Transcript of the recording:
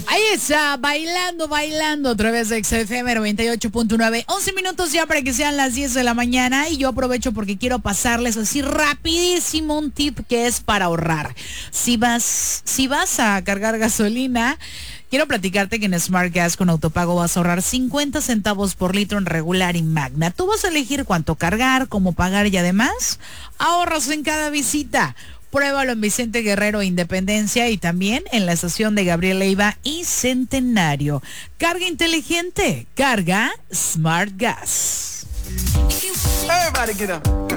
Ahí está, bailando otra vez de XFM 98.9. 11 minutos ya para que sean las 10 de la mañana y yo aprovecho porque quiero pasarles así rapidísimo un tip que es para ahorrar. Si vas a cargar gasolina, quiero platicarte que en Smart Gas con autopago vas a ahorrar 50 centavos por litro en regular y magna. Tú vas a elegir cuánto cargar, cómo pagar y además ahorras en cada visita. Pruébalo en Vicente Guerrero, Independencia y también en la estación de Gabriel Leiva y Centenario. Carga inteligente, carga Smart Gas. Everybody get up.